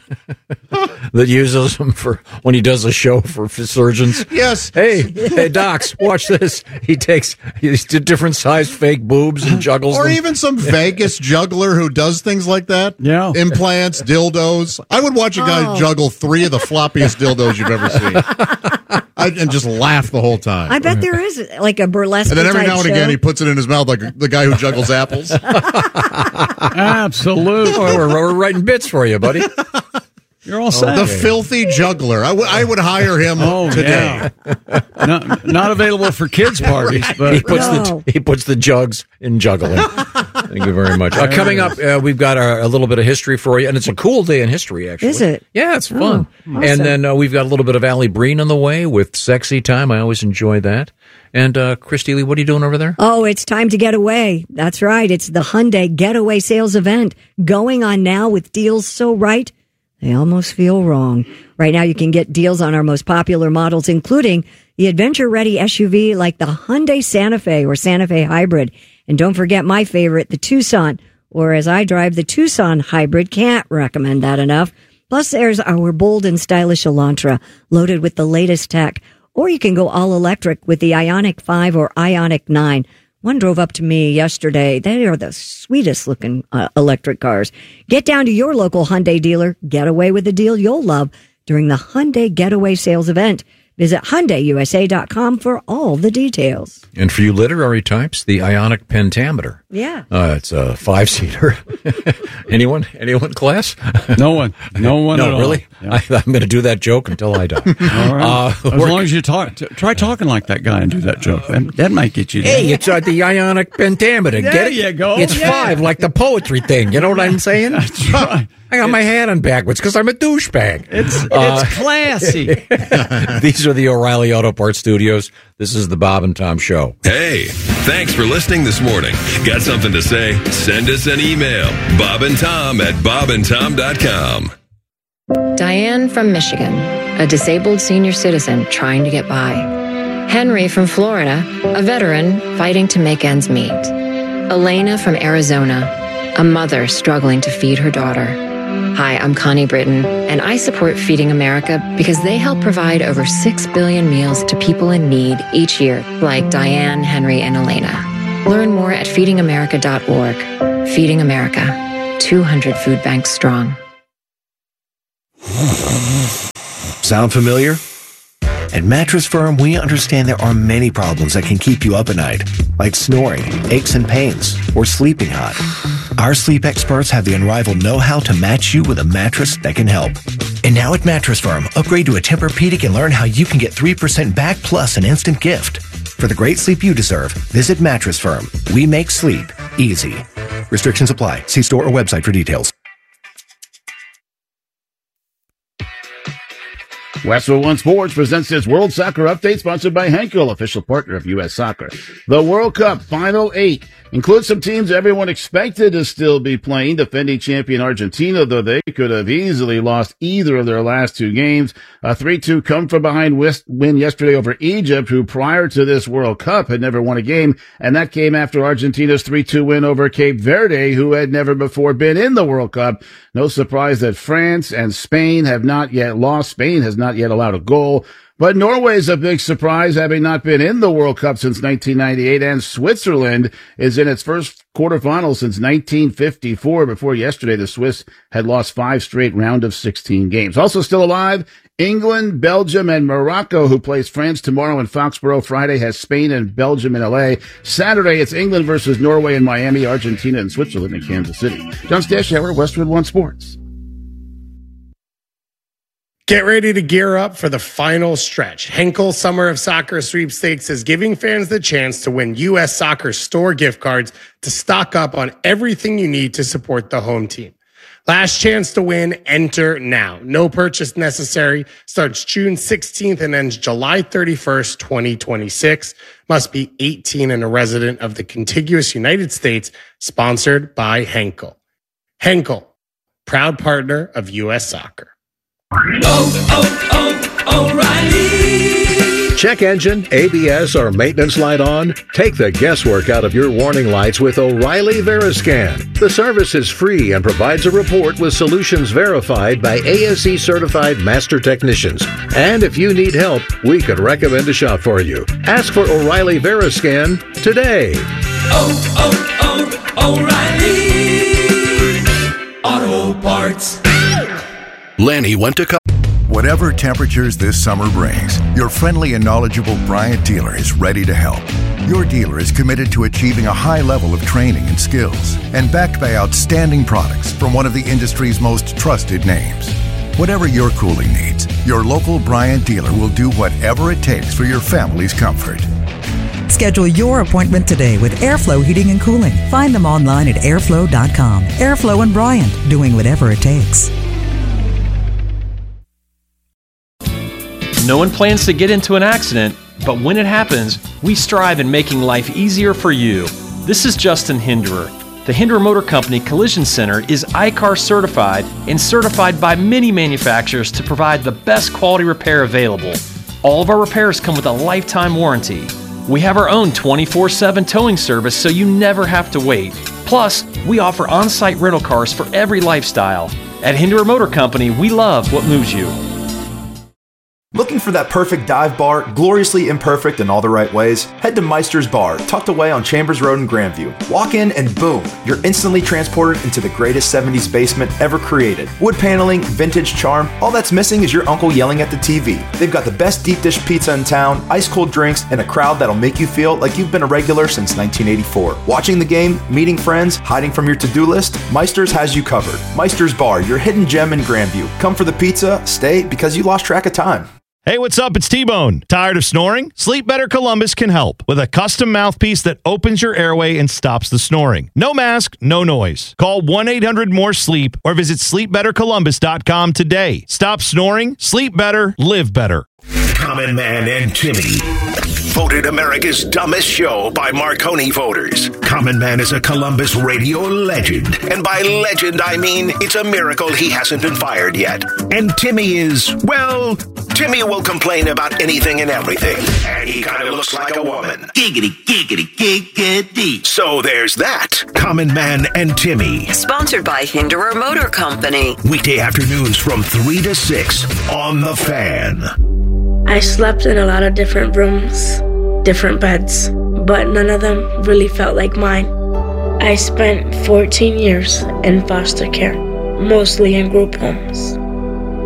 that uses them for when he does a show for surgeons. Yes. Hey, docs, watch this. He takes different sized fake boobs and juggles or them. even some Vegas juggler who does things like that. Yeah. Implants, dildos. I would watch a guy juggle 3 of the floppiest dildos you've ever seen. And just laugh the whole time. I bet there is like a burlesque. And then every now and show. again he puts it in his mouth like the guy who juggles apples. Absolutely. We're writing bits for you, buddy. You're all set. The filthy juggler. I would hire him today. Yeah. Not available for kids parties, but he puts the jugs in juggling. Thank you very much. Coming up, we've got a little bit of history for you, and it's a cool day in history, actually. Is it? Yeah, it's fun. Awesome. And then we've got a little bit of Allie Breen on the way with Sexy Time. I always enjoy that. And Christy Lee, what are you doing over there? Oh, it's time to get away. That's right. It's the Hyundai Getaway Sales Event going on now with deals so right, they almost feel wrong. Right now, you can get deals on our most popular models, including the adventure-ready SUV like the Hyundai Santa Fe or Santa Fe Hybrid. And don't forget my favorite, the Tucson, or as I drive, the Tucson Hybrid. Can't recommend that enough. Plus, there's our bold and stylish Elantra, loaded with the latest tech. Or you can go all-electric with the Ioniq 5 or Ioniq 9. One drove up to me yesterday. They are the sweetest-looking electric cars. Get down to your local Hyundai dealer. Get away with a deal you'll love during the Hyundai Getaway Sales Event. Visit HyundaiUSA.com for all the details. And for you literary types, the Ionic Pentameter. Yeah. It's a 5-seater. Anyone, class? No one at all. Really? Yeah. I'm going to do that joke until I die. All right. As long as you try talking like that guy and do that joke. That might get you there. Hey, it's the Ionic Pentameter. There Get it? you go. It's 5, like the poetry thing. You know what I'm saying? That's right. I got my hat on backwards because I'm a douchebag. It's classy. These are the O'Reilly Auto Parts Studios. This is the Bob and Tom Show. Hey, thanks for listening this morning. Got something to say? Send us an email. bobandtom@bobandtom.com. Diane from Michigan, a disabled senior citizen trying to get by. Henry from Florida, a veteran fighting to make ends meet. Elena from Arizona, a mother struggling to feed her daughter. Hi, I'm Connie Britton, and I support Feeding America because they help provide over 6 billion meals to people in need each year, like Diane, Henry, and Elena. Learn more at feedingamerica.org. Feeding America, 200 food banks strong. Sound familiar? At Mattress Firm, we understand there are many problems that can keep you up at night, like snoring, aches and pains, or sleeping hot. Our sleep experts have the unrivaled know-how to match you with a mattress that can help. And now at Mattress Firm, upgrade to a Tempur-Pedic and learn how you can get 3% back plus an instant gift. For the great sleep you deserve, visit Mattress Firm. We make sleep easy. Restrictions apply. See store or website for details. Westwood One Sports presents its World Soccer Update, sponsored by Henkel, official partner of U.S. Soccer. The World Cup Final 8 includes some teams everyone expected to still be playing. Defending champion Argentina, though they could have easily lost either of their last 2 games. A 3-2 come-from-behind win yesterday over Egypt, who prior to this World Cup had never won a game, and that came after Argentina's 3-2 win over Cape Verde, who had never before been in the World Cup. No surprise that France and Spain have not yet lost. Spain has not yet allowed a goal. But Norway's a big surprise, having not been in the World Cup since 1998, and Switzerland is in its first quarterfinal since 1954. Before yesterday, the Swiss had lost 5 straight round of 16 games. Also still alive, England, Belgium, and Morocco, who plays France tomorrow in Foxborough. Friday has Spain and Belgium in L.A. Saturday, it's England versus Norway in Miami, Argentina and Switzerland in Kansas City. John Stashower, Westwood One Sports. Get ready to gear up for the final stretch. Henkel Summer of Soccer Sweepstakes is giving fans the chance to win U.S. Soccer store gift cards to stock up on everything you need to support the home team. Last chance to win, enter now. No purchase necessary. Starts June 16th and ends July 31st, 2026. Must be 18 and a resident of the contiguous United States. Sponsored by Henkel. Henkel, proud partner of U.S. Soccer. O'Reilly. Check engine, ABS, or maintenance light on? Take the guesswork out of your warning lights with O'Reilly Veriscan. The service is free and provides a report with solutions verified by ASE certified master technicians. And if you need help, we could recommend a shop for you. Ask for O'Reilly Veriscan today. O'Reilly Auto Parts. Lanny went to Whatever temperatures this summer brings, your friendly and knowledgeable Bryant dealer is ready to help. Your dealer is committed to achieving a high level of training and skills, and backed by outstanding products from one of the industry's most trusted names. Whatever your cooling needs, your local Bryant dealer will do whatever it takes for your family's comfort. Schedule your appointment today with Airflow Heating and Cooling. Find them online at airflow.com. Airflow and Bryant, doing whatever it takes. No one plans to get into an accident, but when it happens, we strive in making life easier for you. This is Justin Hinderer. The Hinderer Motor Company Collision Center is ICAR certified and certified by many manufacturers to provide the best quality repair available. All of our repairs come with a lifetime warranty. We have our own 24/7 towing service, so you never have to wait. Plus, we offer on-site rental cars for every lifestyle. At Hinderer Motor Company, we love what moves you. Looking for that perfect dive bar, gloriously imperfect in all the right ways? Head to Meister's Bar, tucked away on Chambers Road in Grandview. Walk in and boom, you're instantly transported into the greatest 70s basement ever created. Wood paneling, vintage charm, all that's missing is your uncle yelling at the TV. They've got the best deep dish pizza in town, ice cold drinks, and a crowd that'll make you feel like you've been a regular since 1984. Watching the game, meeting friends, hiding from your to-do list, Meister's has you covered. Meister's Bar, your hidden gem in Grandview. Come for the pizza, stay because you lost track of time. Hey, what's up? It's T-Bone. Tired of snoring? Sleep Better Columbus can help with a custom mouthpiece that opens your airway and stops the snoring. No mask, no noise. Call 1-800-MORE-SLEEP or visit sleepbettercolumbus.com today. Stop snoring, sleep better, live better. Common Man and Timmy. Voted America's Dumbest Show by Marconi voters. Common Man is a Columbus radio legend. And by legend, I mean it's a miracle he hasn't been fired yet. And Timmy is, well, Timmy will complain about anything and everything. And he kind of looks like a woman. Giggity, giggity, giggity. So there's that. Common Man and Timmy. Sponsored by Hinderer Motor Company. Weekday afternoons from 3 to 6 on The Fan. I slept in a lot of different rooms, different beds, but none of them really felt like mine. I spent 14 years in foster care, mostly in group homes.